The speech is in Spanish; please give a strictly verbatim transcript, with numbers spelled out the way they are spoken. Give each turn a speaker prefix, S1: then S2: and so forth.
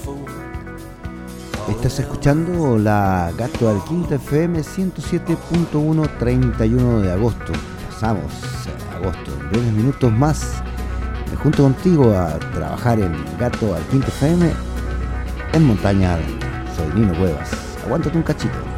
S1: Estás escuchando la Gato al Quinta F M ciento siete punto uno, treinta y uno de agosto. Pasamos a agosto, en breves minutos más. Me junto contigo a trabajar en Gato al Quinta F M en Montaña Adentro. Soy Nino Cuevas. Aguántate un cachito.